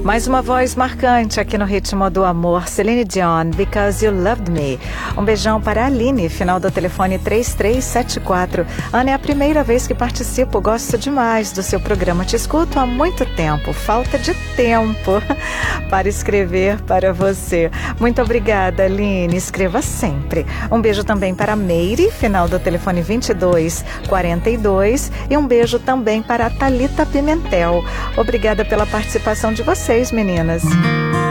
Mais uma voz marcante aqui no Ritmo do Amor, Celine Dion, Because You Loved Me. Um beijão para a Aline, final do telefone 3374. Ana, é a primeira vez que participo, gosto demais do seu programa, te escuto há muito tempo, falta de tempo para escrever para você. Muito obrigada, Aline, escreva sempre. Um beijo também para a Meire, final do telefone 2242, e um beijo também para a Thalita Pimentel. Obrigada pela participação de vocês, meninas.